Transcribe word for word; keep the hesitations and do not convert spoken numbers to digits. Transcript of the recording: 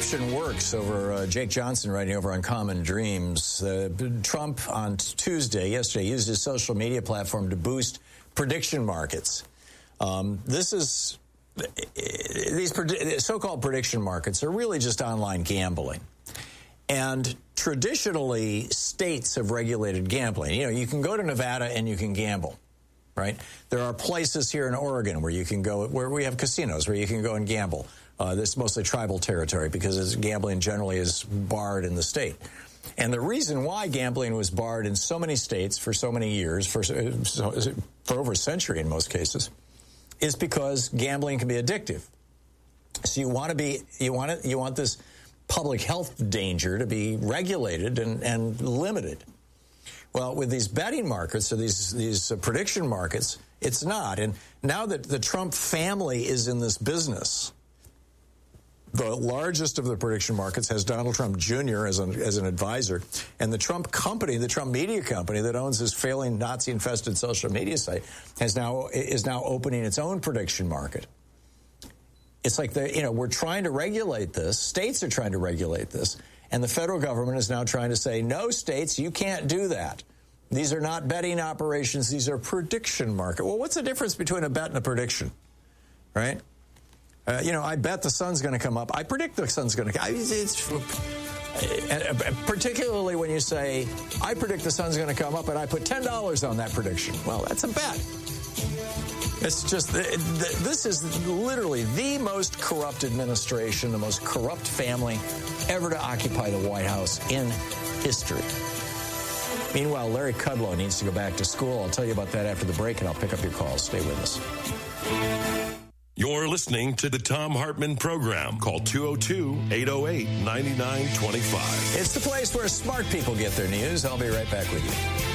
deception works over uh, Jake Johnson writing over on Common Dreams. Uh, Trump on Tuesday, yesterday, used his social media platform to boost prediction markets. Um, this is, these predi- so-called prediction markets are really just online gambling. And traditionally, states have regulated gambling. You know, you can go to Nevada and you can gamble, right? There are places here in Oregon where you can go, where we have casinos where you can go and gamble. Uh, this is mostly tribal territory because gambling generally is barred in the state. And the reason why gambling was barred in so many states for so many years, for, for over a century in most cases, is because gambling can be addictive. So you want to be, you want it, you want this public health danger to be regulated and, and limited. Well, with these betting markets or these these uh, prediction markets, it's not. And now that the Trump family is in this business, the largest of the prediction markets has Donald Trump Junior as an, as an advisor, and the Trump company, the Trump media company that owns this failing Nazi-infested social media site, has now is now opening its own prediction market. It's like, the, you know, we're trying to regulate this. States are trying to regulate this. And the federal government is now trying to say, no, states, you can't do that. These are not betting operations. These are prediction market. Well, what's the difference between a bet and a prediction, right? Uh, you know, I bet the sun's going to come up. I predict the sun's going to come up. It's, particularly when you say, I predict the sun's going to come up, and I put ten dollars on that prediction. Well, that's a bet. It's just, this is literally the most corrupt administration, the most corrupt family ever to occupy the White House in history. Meanwhile, Larry Kudlow needs to go back to school. I'll tell you about that after the break, and I'll pick up your calls. Stay with us. You're listening to the Thom Hartmann Program. Call two oh two, eight oh eight, nine nine two five. It's the place where smart people get their news. I'll be right back with you.